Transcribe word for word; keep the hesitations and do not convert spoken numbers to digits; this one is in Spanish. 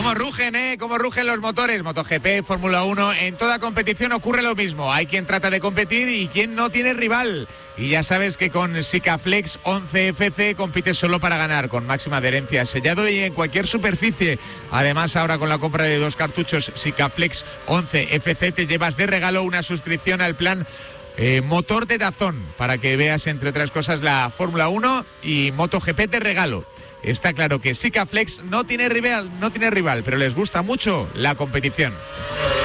¿Cómo rugen, eh? ¿Cómo rugen los motores? MotoGP, Fórmula uno, en toda competición ocurre lo mismo. Hay quien trata de competir y quien no tiene rival. Y ya sabes que con Sikaflex once F C compites solo para ganar, con máxima adherencia, sellado y en cualquier superficie. Además, ahora con la compra de dos cartuchos Sikaflex once F C te llevas de regalo una suscripción al plan eh, Motor de Dazón, para que veas, entre otras cosas, la Fórmula uno y MotoGP de regalo. Está claro que Sikaflex no tiene rival, no tiene rival, pero les gusta mucho la competición.